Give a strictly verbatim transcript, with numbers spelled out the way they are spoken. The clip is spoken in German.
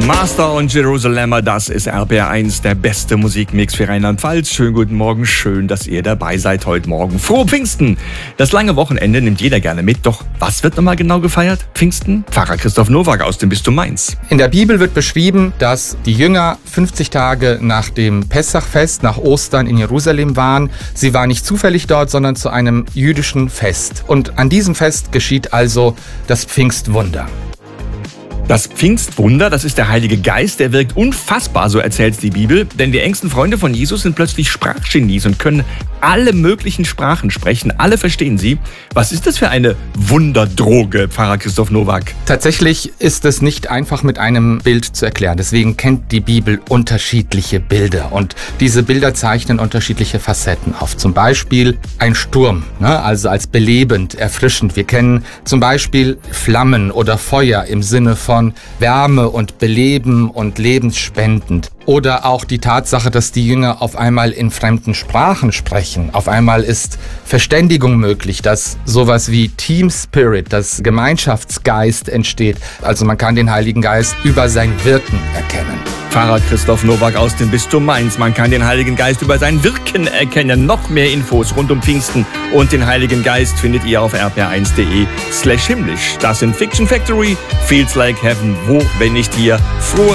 Master und Jerusalemer, das ist R B R eins, der beste Musikmix für Rheinland-Pfalz. Schönen guten Morgen, schön, dass ihr dabei seid heute Morgen. Frohe Pfingsten! Das lange Wochenende nimmt jeder gerne mit, doch was wird nochmal genau gefeiert? Pfingsten? Pfarrer Christoph Nowak aus dem Bistum Mainz. In der Bibel wird beschrieben, dass die Jünger fünfzig Tage nach dem Pessachfest, nach Ostern in Jerusalem waren. Sie waren nicht zufällig dort, sondern zu einem jüdischen Fest. Und an diesem Fest geschieht also das Pfingstwunder. Das Pfingstwunder, das ist der Heilige Geist, der wirkt unfassbar, so erzählt die Bibel. Denn die engsten Freunde von Jesus sind plötzlich Sprachgenies und können alle möglichen Sprachen sprechen. Alle verstehen sie. Was ist das für eine Wunderdroge, Pfarrer Christoph Nowak? Tatsächlich ist es nicht einfach mit einem Bild zu erklären. Deswegen kennt die Bibel unterschiedliche Bilder. Und diese Bilder zeichnen unterschiedliche Facetten auf. Zum Beispiel ein Sturm, ne? Also als belebend, erfrischend. Wir kennen zum Beispiel Flammen oder Feuer im Sinne von Wärme und Beleben und lebensspendend. Oder auch die Tatsache, dass die Jünger auf einmal in fremden Sprachen sprechen. Auf einmal ist Verständigung möglich, dass sowas wie Team Spirit, das Gemeinschaftsgeist entsteht. Also man kann den Heiligen Geist über sein Wirken erkennen. Pfarrer Christoph Nowak aus dem Bistum Mainz. Man kann den Heiligen Geist über sein Wirken erkennen. Noch mehr Infos rund um Pfingsten und den Heiligen Geist findet ihr auf r p r eins punkt d e slash himmlisch. Das sind Fiction Factory, Feels Like Heaven. Wo, wenn nicht hier? Frohe